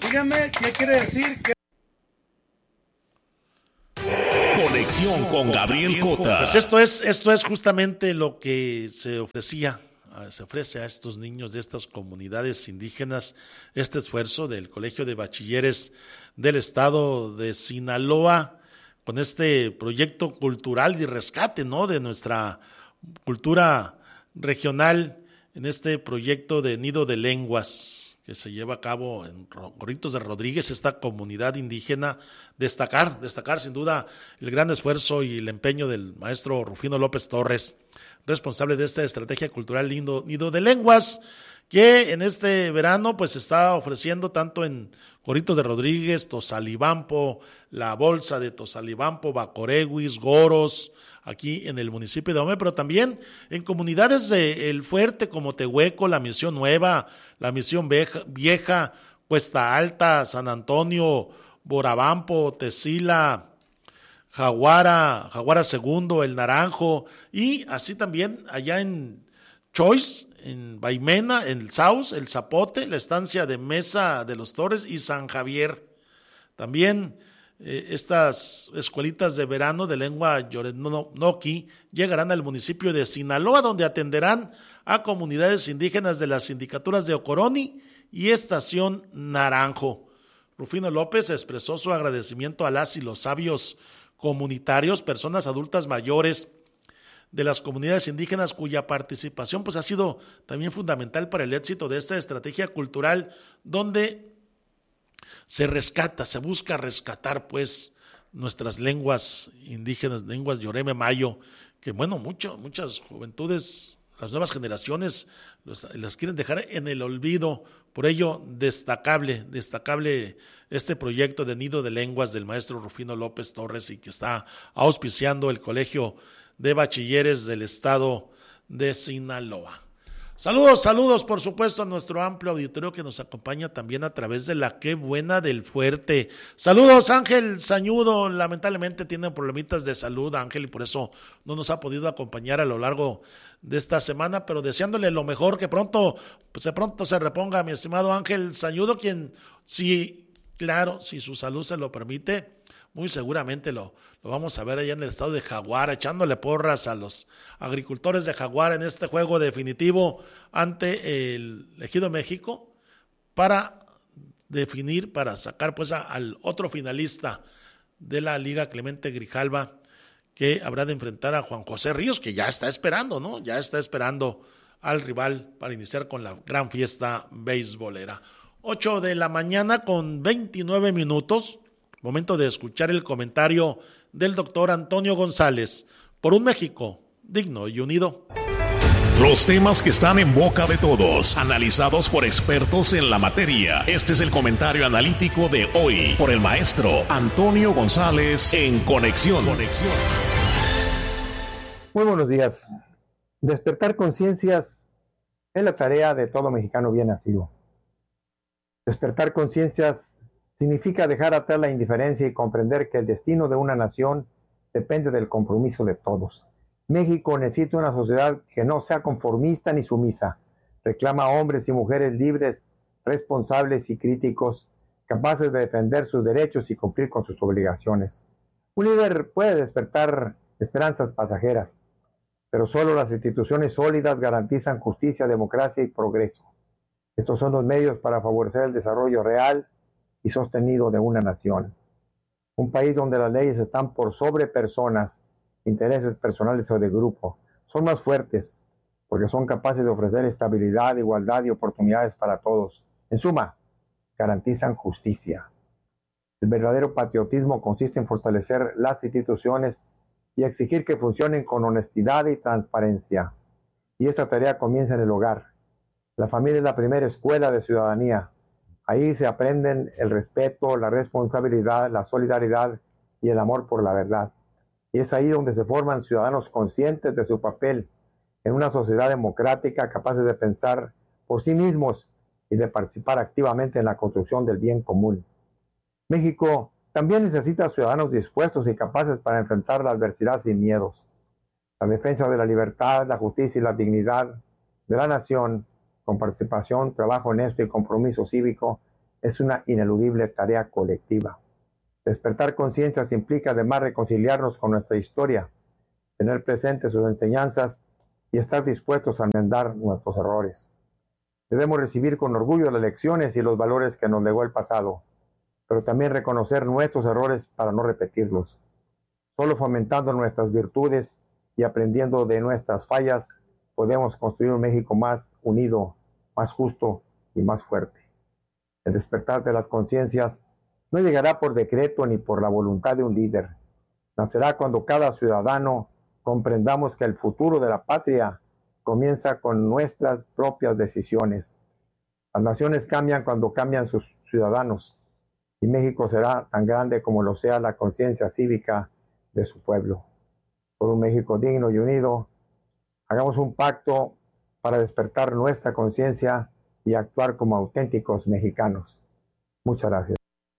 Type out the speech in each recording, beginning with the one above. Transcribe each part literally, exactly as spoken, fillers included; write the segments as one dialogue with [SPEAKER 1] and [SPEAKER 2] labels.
[SPEAKER 1] Dígame, ¿qué quiere decir? Que...
[SPEAKER 2] Conexión con Gabriel Cota.
[SPEAKER 3] Pues esto es, esto es justamente lo que se ofrecía, se ofrece a estos niños de estas comunidades indígenas, este esfuerzo del Colegio de Bachilleres del Estado de Sinaloa, con este proyecto cultural y rescate, ¿no?, de nuestra cultura regional, en este proyecto de Nido de Lenguas que se lleva a cabo en Corritos de Rodríguez, esta comunidad indígena. Destacar, destacar sin duda el gran esfuerzo y el empeño del maestro Rufino López Torres, responsable de esta estrategia cultural Nido, Nido de Lenguas, que en este verano pues está ofreciendo tanto en Corritos de Rodríguez, Tozalibampo, la Bolsa de Tozalibampo, Bacoreguis, Goros, aquí en el municipio de Ahome, pero también en comunidades de El Fuerte como Tehueco, la Misión Nueva, la Misión Vieja, Cuesta Alta, San Antonio, Borabampo, Tezila, Jaguara, Jaguara Segundo, El Naranjo, y así también allá en Choice, en Baimena, en el Saus, El Zapote, la estancia de Mesa de los Torres y San Javier. También eh, estas escuelitas de verano de lengua yorenoqui llegarán al municipio de Sinaloa, donde atenderán a comunidades indígenas de las sindicaturas de Ocoroni y Estación Naranjo. Rufino López expresó su agradecimiento a las y los sabios comunitarios, personas adultas mayores de las comunidades indígenas cuya participación pues ha sido también fundamental para el éxito de esta estrategia cultural, donde se rescata, se busca rescatar pues nuestras lenguas indígenas, lenguas yoreme mayo, que bueno, mucho, muchas juventudes, las nuevas generaciones los, las quieren dejar en el olvido. Por ello, destacable, destacable este proyecto de Nido de Lenguas del maestro Rufino López Torres, y que está auspiciando el Colegio de Bachilleres del Estado de Sinaloa. Saludos, saludos por supuesto a nuestro amplio auditorio que nos acompaña también a través de la Qué Buena del Fuerte. Saludos, Ángel Sañudo, lamentablemente tiene problemitas de salud, Ángel, y por eso no nos ha podido acompañar a lo largo de esta semana, pero deseándole lo mejor, que pronto, pues de pronto se reponga, mi estimado Ángel Sañudo, quien, si, claro, si su salud se lo permite, muy seguramente lo, lo vamos a ver allá en el estado de Jaguar, echándole porras a los agricultores de Jaguar en este juego definitivo ante el Ejido México, para definir, para sacar pues a, al otro finalista de la Liga, Clemente Grijalva, que habrá de enfrentar a Juan José Ríos, que ya está esperando, ¿no? Ya está esperando al rival para iniciar con la gran fiesta beisbolera. ocho de la mañana con veintinueve minutos. Momento de escuchar el comentario del doctor Antonio González por un México digno y unido.
[SPEAKER 2] Los temas que están en boca de todos, analizados por expertos en la materia. Este es el comentario analítico de hoy por el maestro Antonio González en Conexión. Conexión.
[SPEAKER 4] Muy buenos días. Despertar conciencias es la tarea de todo mexicano bien nacido. Despertar conciencias significa dejar atrás la indiferencia y comprender que el destino de una nación depende del compromiso de todos. México necesita una sociedad que no sea conformista ni sumisa. Reclama a hombres y mujeres libres, responsables y críticos, capaces de defender sus derechos y cumplir con sus obligaciones. Un líder puede despertar esperanzas pasajeras, pero solo las instituciones sólidas garantizan justicia, democracia y progreso. Estos son los medios para favorecer el desarrollo real y sostenido de una nación. Un país donde las leyes están por sobre personas, intereses personales o de grupo, son más fuertes porque son capaces de ofrecer estabilidad, igualdad y oportunidades para todos. En suma, garantizan justicia. El verdadero patriotismo consiste en fortalecer las instituciones y exigir que funcionen con honestidad y transparencia. Y esta tarea comienza en el hogar. La familia es la primera escuela de ciudadanía. Ahí se aprenden el respeto, la responsabilidad, la solidaridad y el amor por la verdad. Y es ahí donde se forman ciudadanos conscientes de su papel en una sociedad democrática, capaces de pensar por sí mismos y de participar activamente en la construcción del bien común. México también necesita ciudadanos dispuestos y capaces para enfrentar la adversidad sin miedos. La defensa de la libertad, la justicia y la dignidad de la nación, con participación, trabajo honesto y compromiso cívico, es una ineludible tarea colectiva. Despertar conciencias implica además reconciliarnos con nuestra historia, tener presentes sus enseñanzas y estar dispuestos a enmendar nuestros errores. Debemos recibir con orgullo las lecciones y los valores que nos legó el pasado, pero también reconocer nuestros errores para no repetirlos. Solo fomentando nuestras virtudes y aprendiendo de nuestras fallas, podemos construir un México más unido, más justo y más fuerte. El despertar de las conciencias no llegará por decreto ni por la voluntad de un líder. Nacerá cuando cada ciudadano comprendamos que el futuro de la patria comienza con nuestras propias decisiones. Las naciones cambian cuando cambian sus ciudadanos, y México será tan grande como lo sea la conciencia cívica de su pueblo. Por un México digno y unido, hagamos un pacto para despertar nuestra conciencia y actuar como auténticos mexicanos. Muchas gracias.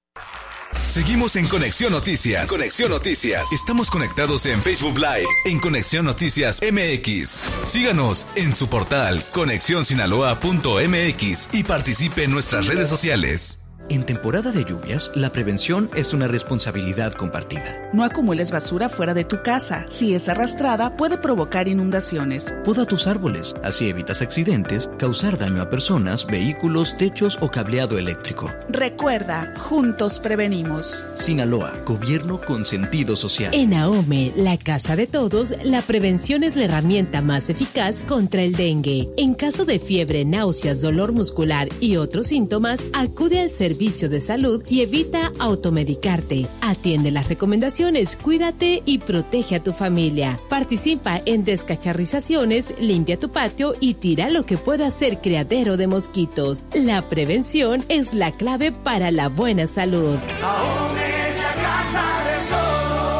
[SPEAKER 5] Seguimos en Conexión Noticias. Conexión Noticias. Estamos conectados en Facebook Live, en Conexión Noticias M X. Síganos en su portal conexión sinaloa punto m x y participe en nuestras redes sociales.
[SPEAKER 6] En temporada de lluvias, la prevención es una responsabilidad compartida.
[SPEAKER 7] No acumules basura fuera de tu casa. Si es arrastrada, puede provocar inundaciones.
[SPEAKER 6] Poda tus árboles, así evitas accidentes, causar daño a personas, vehículos, techos o cableado eléctrico.
[SPEAKER 7] Recuerda, juntos prevenimos.
[SPEAKER 6] Sinaloa, gobierno con sentido social.
[SPEAKER 8] En AOME, la casa de todos, la prevención es la herramienta más eficaz contra el dengue. En caso de fiebre, náuseas, dolor muscular y otros síntomas, acude al servicio Servicio de salud y evita automedicarte. Atiende las recomendaciones, cuídate y protege a tu familia. Participa en descacharrizaciones, limpia tu patio y tira lo que pueda ser criadero de mosquitos. La prevención es la clave para la buena salud.
[SPEAKER 1] AOME es la casa de todos.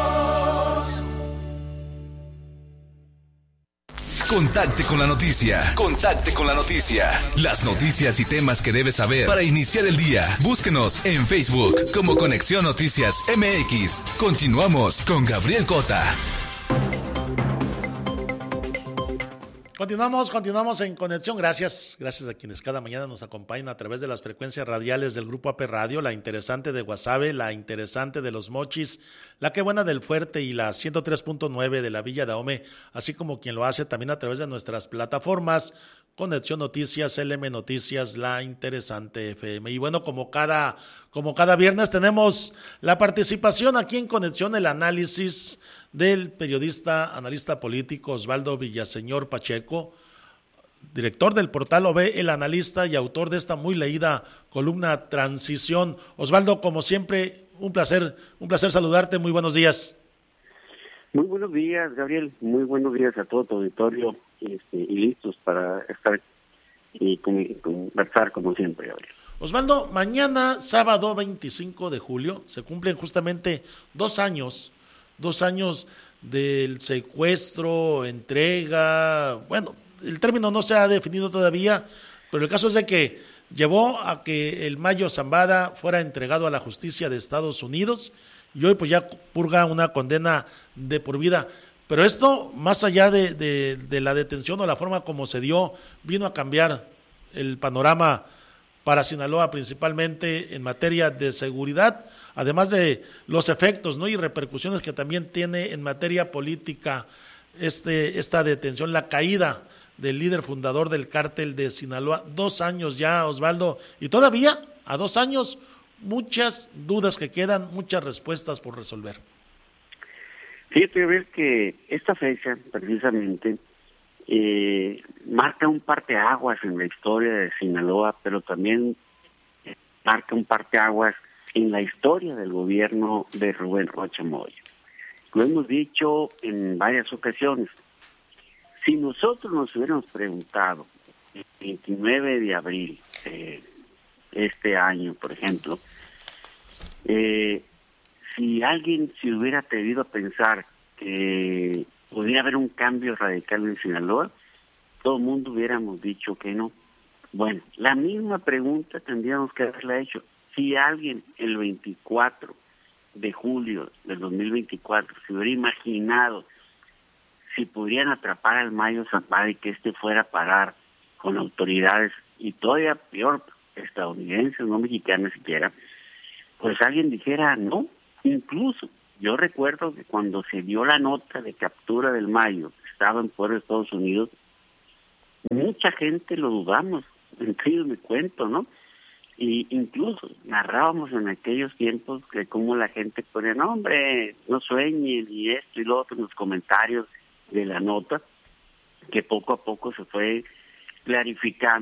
[SPEAKER 5] Contacte con la noticia. Contacte con la noticia. Las noticias y temas que debes saber para iniciar el día. Búsquenos en Facebook como Conexión Noticias M X. Continuamos con Gabriel Cota.
[SPEAKER 3] Continuamos, continuamos en Conexión. Gracias, gracias a quienes cada mañana nos acompañan a través de las frecuencias radiales del Grupo A P Radio, la interesante de Guasave, la interesante de Los Mochis, la que buena del Fuerte y la ciento tres punto nueve de la Villa de Ahome, así como quien lo hace también a través de nuestras plataformas, Conexión Noticias, L M Noticias, la interesante F M. Y bueno, como cada, como cada viernes tenemos la participación aquí en Conexión, el análisis del periodista, analista político Osvaldo Villaseñor Pacheco, director del portal O V, El Analista y autor de esta muy leída columna Transición. Osvaldo, como siempre, un placer, un placer saludarte, muy buenos días.
[SPEAKER 9] Muy buenos días, Gabriel, muy buenos días a todo tu auditorio este, y listos para estar y conversar como siempre, Gabriel.
[SPEAKER 3] Osvaldo, mañana, sábado veinticinco de julio, se cumplen justamente dos años Dos años del secuestro, entrega, bueno, el término no se ha definido todavía, pero el caso es de que llevó a que el Mayo Zambada fuera entregado a la justicia de Estados Unidos y hoy pues ya purga una condena de por vida. Pero esto, más allá de, de, de la detención o la forma como se dio, vino a cambiar el panorama para Sinaloa, principalmente en materia de seguridad, además de los efectos, ¿no?, y repercusiones que también tiene en materia política este esta detención, la caída del líder fundador del cártel de Sinaloa. Dos años ya, Osvaldo, y todavía a dos años muchas dudas que quedan, muchas respuestas por resolver.
[SPEAKER 9] Fíjate, ver que esta fecha precisamente eh, marca un parteaguas en la historia de Sinaloa, pero también marca un parteaguas en la historia del gobierno de Rubén Rocha Moya. Lo hemos dicho en varias ocasiones. Si nosotros nos hubiéramos preguntado el veintinueve de abril de este año, por ejemplo, eh, si alguien se hubiera atrevido a pensar que podría haber un cambio radical en Sinaloa, todo el mundo hubiéramos dicho que no. Bueno, la misma pregunta tendríamos que haberla hecho. Si alguien el veinticuatro de julio del dos mil veinticuatro se hubiera imaginado si podrían atrapar al Mayo Zambada y que este fuera a parar con autoridades, y todavía peor, estadounidenses, no mexicanas siquiera, pues alguien dijera no. Incluso yo recuerdo que cuando se dio la nota de captura del Mayo, que estaba en fuera de Estados Unidos, mucha gente lo dudamos, entre ellos me cuento, ¿no? Y incluso narrábamos en aquellos tiempos que como la gente ponía, no hombre, no sueñen y esto y lo otro en los comentarios de la nota, que poco a poco se fue clarificando